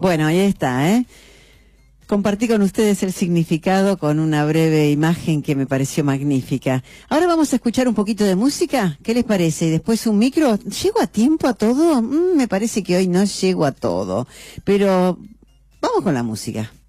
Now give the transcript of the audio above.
Bueno, ahí está, ¿eh? Compartí con ustedes el significado con una breve imagen que me pareció magnífica. Ahora vamos a escuchar un poquito de música. ¿Qué les parece? Y después un micro. ¿Llego a tiempo a todo? Me parece que hoy no llego a todo. Pero vamos con la música.